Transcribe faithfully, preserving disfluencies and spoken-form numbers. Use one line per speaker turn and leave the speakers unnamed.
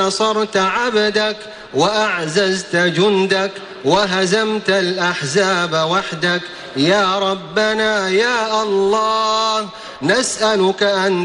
نصرت عبدك وأعززت جندك وهزمت الأحزاب وحدك. يا ربنا يا الله نسألك أن